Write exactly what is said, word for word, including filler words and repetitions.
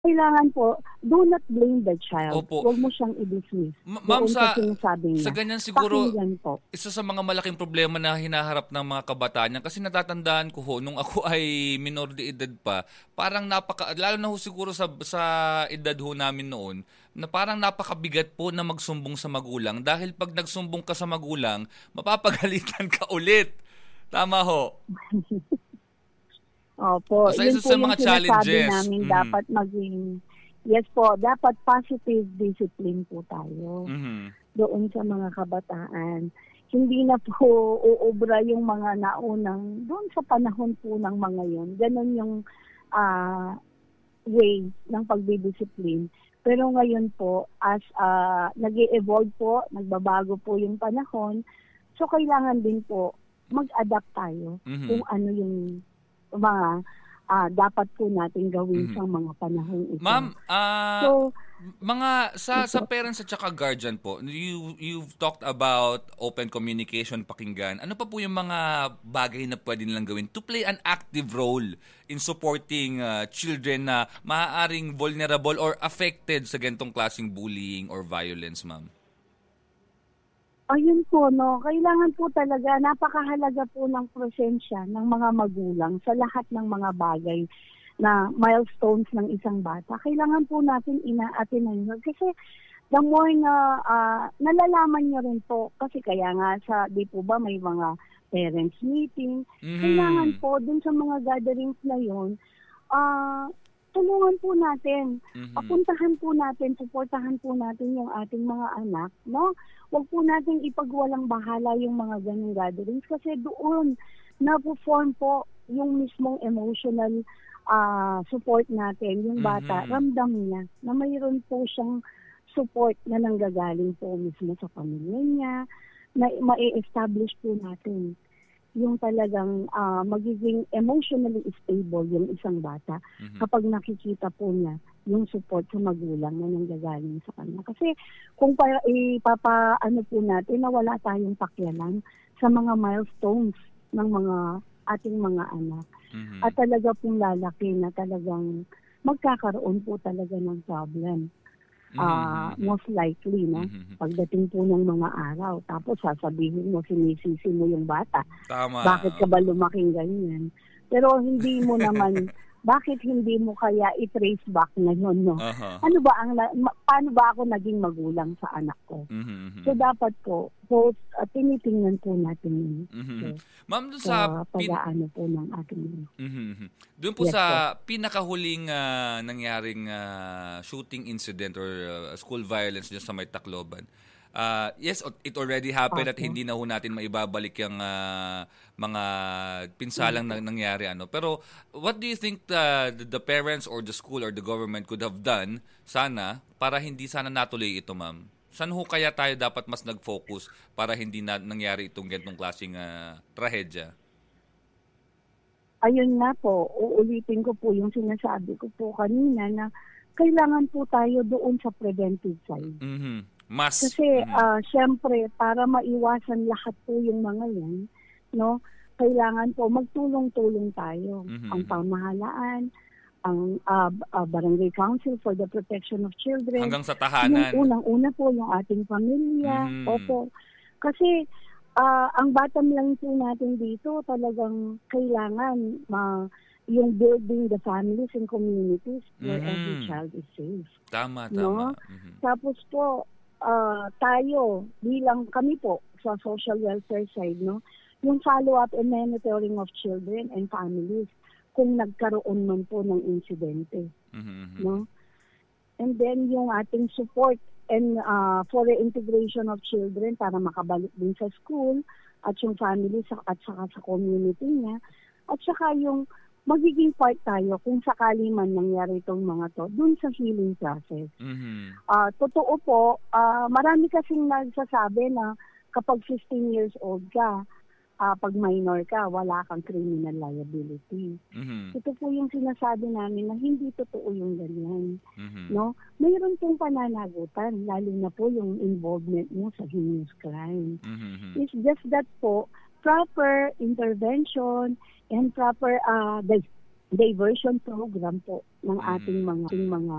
Kailangan po, do not blame the child. Opo. Huwag mo siyang i-dismiss. Ma ma'am Doon sa sa sinasabing sa niya, ganyan siguro, pakinggan po. isa sa mga malaking problema na hinaharap ng mga kabataan niyan kasi natatandaan ko ho nung ako ay minor de edad pa, parang napaka lalo na ho siguro sa sa edad ho namin noon, na parang napakabigat po na magsumbong sa magulang dahil 'pag nagsumbong ka sa magulang, mapapagalitan ka ulit. Tama ho? Opo, Sa yun isa po sa yung mga sinasabi challenges. namin Mhm. dapat maging yes po, dapat positive discipline po tayo Mhm. doon sa mga kabataan. Hindi na po uubra yung mga naunang doon sa panahon po ng mga yun. Gano'n yung, ah, way ng pagdidisiplin. Pero ngayon po as, ah, nag-e-evolve po, nagbabago po yung panahon, so kailangan din po mag-adapt tayo kung Mhm. ano yung mga, ah, dapat po nating gawin Mhm. sa mga panahong ito. Ma'am, ah, So mga sa sa opo. parents at saka guardian po, you you've talked about open communication, pakinggan. Ano pa po yung mga bagay na puwede nilang gawin to play an active role in supporting, ah, children na maaaring vulnerable or affected sa ganitong klaseng bullying or violence, ma'am? Ayun po 'no, kailangan po talaga napakahalaga po ng presensya ng mga magulang sa lahat ng mga bagay na milestones ng isang bata. Kailangan po natin ina-attend-nan yun kasi the more na, ah, nalalaman niyo rin po kasi kaya nga sa 'di po ba may mga parents meeting, kailangan Mhm. po dun sa mga gatherings na yun, ah, tulungan po natin, ah, Mhm. puntahan po natin, suportahan po natin yung ating mga anak 'no. Wag po nating ipagwalang-bahala yung mga gano'ng gatherings kasi doon nafo-form po yung mismong emotional, ah, support natin. Yung bata Mhm. ramdam niya na mayroon po siyang support na nanggagaling po mismo sa pamilya niya, na ma-e-establish po natin yung talagang, ah, magiging emotionally stable yung isang bata Mhm. kapag nakikita po niya yung support sa magulang na nanggagaling sa kanya. Kasi kung pa ipapaano po natin na wala tayong pakialam sa mga milestones ng mga ating mga anak at Mhm. talaga pong lalaki na talagang magkakaroon po talaga ng problem. Mhm, Ah, mhm. most likely 'no, Mhm. pagdating po ng mga araw tapos sasabihin mo sinisisi mo yung bata, "Bakit Tama, ka ba opo. lumaking ganyan?" Pero hindi mo naman bakit hindi mo kaya i-trace back ngayon 'no? Uh-huh. Ano ba ang na ma paano ba ako naging magulang sa anak ko? Mhm, mhm, So mhm. dapat po both, ah, tinitingnan po natin yun Mhm. so, Ma'am dun sa sa pin pag-aano po ng ating Mhm, mhm. Dun po yes po. sa pinakahuling, ah, nangyaring, ah, shooting incident or, ah, school violence diyan sa may Tacloban, ah, yes, it already happened at Opo. hindi na ho natin maibabalik yang, ah, mga pinsalang Opo. na nangyari ano. Pero what do you think the the parents or the school or the government could have done sana para hindi sana natuloy ito, ma'am? Saan ho kaya tayo dapat mas nag-focus para hindi na nangyari itong ganitong klaseng, ah, trahedya? Ayun nga po, uulitin ko po yung sinasabi ko po kanina na kailangan po tayo doon sa preventive side. Mhm, mas Kasi, mhm. ah, siyempre para maiwasan lahat po yung mga yan 'no, kailangan po magtulong-tulong tayo. Mhm, Ang mhm. pamahalaan, ang, ah, ah, barangay council for the protection of children, Hanggang sa yung tahanan. unang-una po yung ating pamilya, Mhm. opo. Kasi, ah, ang bottom line po natin dito talagang kailangan ma yung building the families and communities where every Mhm. child is safe Tama, 'no. tama, mhm. Tapos po, ah, tayo bilang kami po sa social welfare side 'no, yung follow-up and monitoring of children and families kung nagkaroon man po ng insidente Mhm, mhm. 'no. And then yung ating support and, ah, for the integration of children para makabalik din sa school at yung family sa at saka sa community niya at saka yung magiging part tayo kung sakali man mangyari itong mga 'to dun sa healing process. Mhm. Ah, totoo po, ah, marami kasing nagsasabi na kapag fifteen years old ka, ah, 'pag minor ka wala kang criminal liability. Mhm. Ito po yung sinasabi namin na hindi totoo yung ganyan Mhm. 'no. Mayroon pong pananagutan lalo na po yung involvement mo sa heinous crime. Mhm, mhm. It's just that po, proper intervention and proper, ah, di diversion program po ng ating Mhm. mga ating mga